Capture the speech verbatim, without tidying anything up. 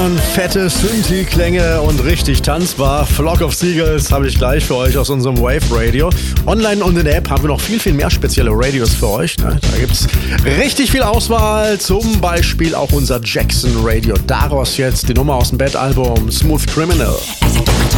Fette Synthi-Klänge und richtig tanzbar. Flock of Seagulls habe ich gleich für euch aus unserem Wave Radio. Online und in der App haben wir noch viel, viel mehr spezielle Radios für euch. Da gibt es richtig viel Auswahl. Zum Beispiel auch unser Jackson Radio. Daraus jetzt die Nummer aus dem Bad-Album Smooth Criminal.